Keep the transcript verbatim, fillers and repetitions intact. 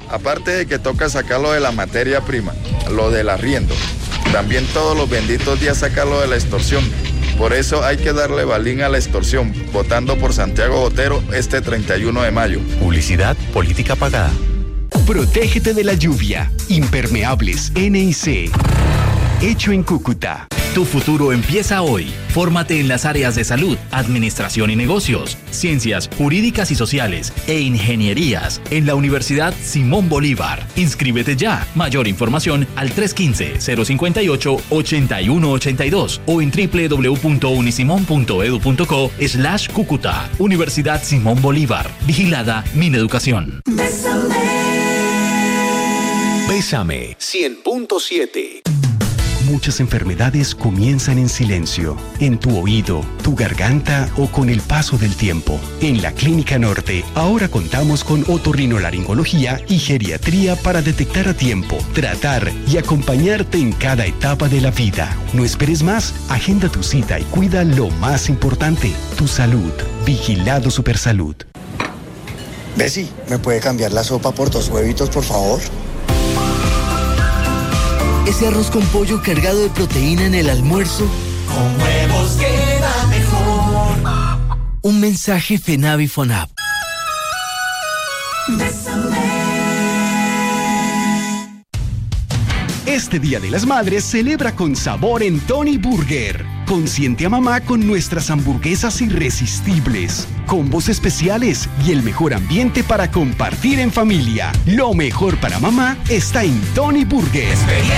Aparte de que toca sacarlo de la materia prima, lo del arriendo. También todos los benditos días sacarlo de la extorsión. Por eso hay que darle balín a la extorsión, votando por Santiago Botero este treinta y uno de mayo. Publicidad política pagada. Protégete de la lluvia. Impermeables N I C. Hecho en Cúcuta. Tu futuro empieza hoy. Fórmate en las áreas de salud, administración y negocios, ciencias jurídicas y sociales e ingenierías en la Universidad Simón Bolívar. Inscríbete ya. Mayor información al tres uno cinco, cero cinco ocho, ocho uno ocho dos o en doble u doble u doble u punto unisimón punto edu punto co slash Cúcuta. Universidad Simón Bolívar. Vigilada Mineducación. Bésame. Bésame cien punto siete. Muchas enfermedades comienzan en silencio, en tu oído, tu garganta o con el paso del tiempo. En la Clínica Norte, ahora contamos con otorrinolaringología y geriatría para detectar a tiempo, tratar y acompañarte en cada etapa de la vida. No esperes más, agenda tu cita y cuida lo más importante, tu salud. Vigilado Supersalud. Bessie, ¿me puede cambiar la sopa por dos huevitos, por favor? Ese arroz con pollo cargado de proteína en el almuerzo. Con huevos queda mejor. Un mensaje FENAVI FONAP. Este Día de las Madres celebra con sabor en Tony Burger. Consiente a mamá con nuestras hamburguesas irresistibles, combos especiales y el mejor ambiente para compartir en familia. Lo mejor para mamá está en Tony Burger.